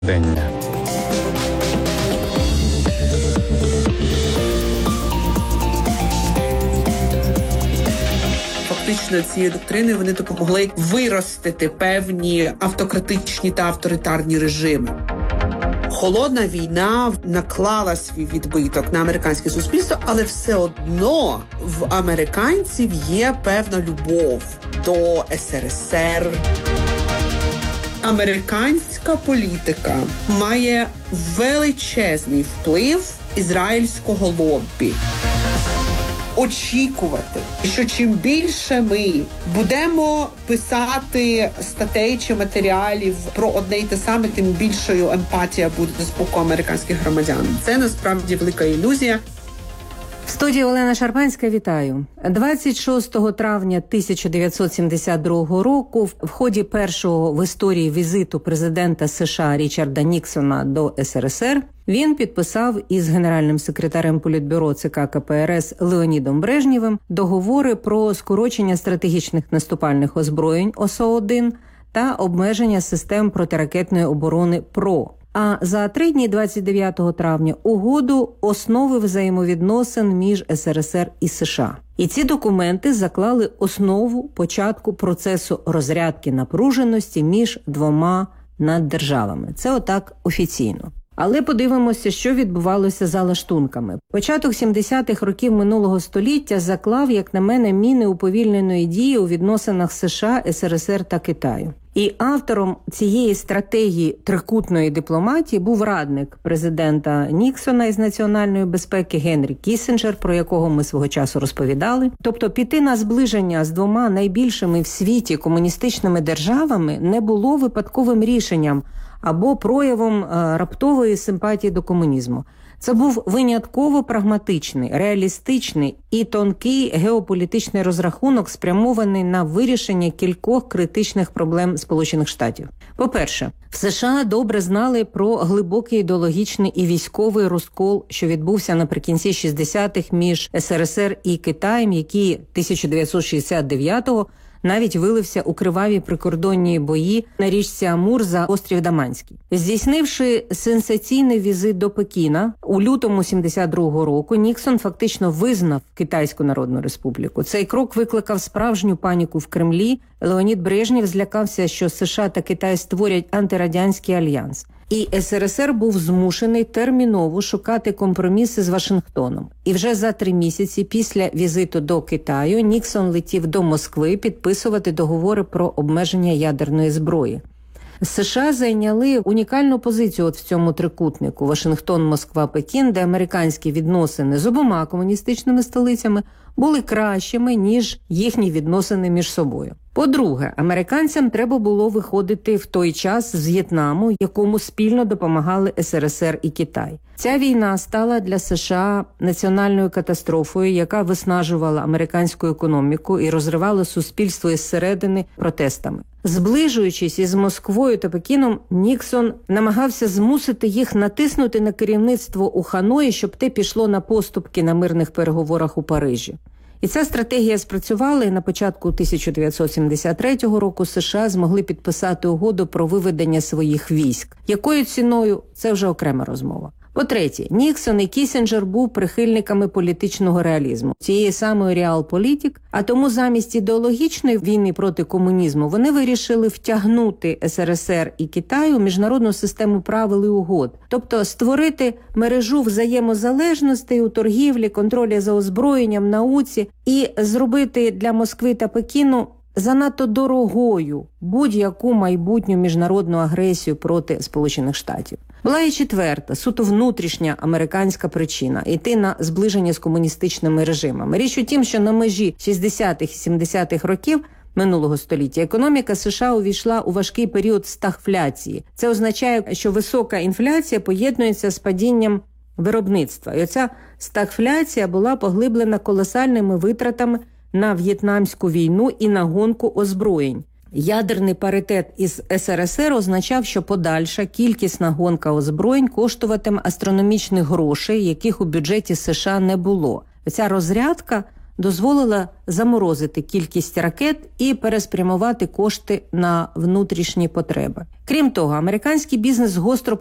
Дення. Фактично цією доктриною вони допомогли виростити певні автократичні та авторитарні режими. Холодна війна наклала свій відбиток на американське суспільство, але все одно в американців є певна любов до СРСР. Американська політика має величезний вплив ізраїльського лоббі. Очікувати, що чим більше ми будемо писати статей чи матеріалів про одне й те саме, тим більшою емпатія буде з боку американських громадян. Це насправді велика ілюзія. В студії Олена Шарпанська, вітаю. 26 травня 1972 року в ході першого в історії візиту президента США Річарда Ніксона до СРСР він підписав із генеральним секретарем Політбюро ЦК КПРС Леонідом Брежнєвим договори про скорочення стратегічних наступальних озброєнь ОСО-1 та обмеження систем протиракетної оборони ПРО. А за 3 дні 29 травня угоду основи взаємовідносин між СРСР і США. І ці документи заклали основу початку процесу розрядки напруженості між двома наддержавами. Це отак офіційно. Але подивимося, що відбувалося за лаштунками. Початок 70-х років минулого століття заклав, як на мене, міни уповільненої дії у відносинах США, СРСР та Китаю. І автором цієї стратегії трикутної дипломатії був радник президента Ніксона із національної безпеки Генрі Кіссінджер, про якого ми свого часу розповідали. Тобто піти на зближення з двома найбільшими в світі комуністичними державами не було випадковим рішенням або проявом раптової симпатії до комунізму. Це був винятково прагматичний, реалістичний і тонкий геополітичний розрахунок, спрямований на вирішення кількох критичних проблем Сполучених Штатів. По-перше, в США добре знали про глибокий ідеологічний і військовий розкол, що відбувся наприкінці 60-х між СРСР і Китаєм, який 1969-го навіть вилився у криваві прикордонні бої на річці Амур за острів Даманський. Здійснивши сенсаційний візит до Пекіна у лютому 72-го року, Ніксон фактично визнав Китайську Народну Республіку. Цей крок викликав справжню паніку в Кремлі. Леонід Брежнєв злякався, що США та Китай створять антирадянський альянс. І СРСР був змушений терміново шукати компроміси з Вашингтоном. І вже за 3 місяці після візиту до Китаю Ніксон летів до Москви підписувати договори про обмеження ядерної зброї. США зайняли унікальну позицію в цьому трикутнику Вашингтон, Москва, Пекін, де американські відносини з обома комуністичними столицями були кращими, ніж їхні відносини між собою. По-друге, американцям треба було виходити в той час з В'єтнаму, якому спільно допомагали СРСР і Китай. Ця війна стала для США національною катастрофою, яка виснажувала американську економіку і розривала суспільство із середини протестами. Зближуючись із Москвою та Пекіном, Ніксон намагався змусити їх натиснути на керівництво у Ханої, щоб те пішло на поступки на мирних переговорах у Парижі. І ця стратегія спрацювала, і на початку 1973 року США змогли підписати угоду про виведення своїх військ. Якою ціною – це вже окрема розмова. По-третє, Ніксон і Кіссінджер був прихильниками політичного реалізму, цієї самої реалполітик, а тому замість ідеологічної війни проти комунізму вони вирішили втягнути СРСР і Китай у міжнародну систему правил і угод, тобто створити мережу взаємозалежностей у торгівлі, контролі за озброєнням, науці і зробити для Москви та Пекіну занадто дорогою будь-яку майбутню міжнародну агресію проти Сполучених Штатів. Була і четверта, суто внутрішня американська причина – йти на зближення з комуністичними режимами. Річ у тім, що на межі 60-х і 70-х років минулого століття економіка США увійшла у важкий період стагфляції. Це означає, що висока інфляція поєднується з падінням виробництва. І оця стагфляція була поглиблена колосальними витратами на В'єтнамську війну і на гонку озброєнь. Ядерний паритет із СРСР означав, що подальша кількісна гонка озброєнь коштуватиме астрономічних грошей, яких у бюджеті США не було. Ця розрядка дозволила заморозити кількість ракет і переспрямувати кошти на внутрішні потреби. Крім того, американський бізнес гостро